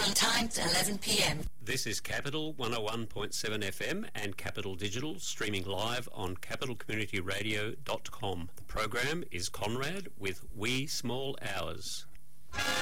Capital Times, 11 p.m. This is Capital 101.7 FM and Capital Digital, streaming live on capitalcommunityradio.com. The program is Conrad with Wee Small Hours.